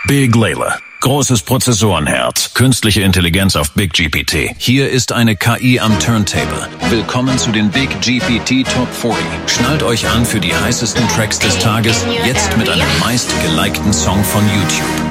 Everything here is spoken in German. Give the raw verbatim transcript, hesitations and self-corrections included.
Big Layla. Großes Prozessorenherz. Künstliche Intelligenz auf Big G P T. Hier ist eine K I am Turntable. Willkommen zu den Big G P T Top vierzig. Schnallt euch an für die heißesten Tracks des Tages. Jetzt mit einem meistgelikten Song von YouTube.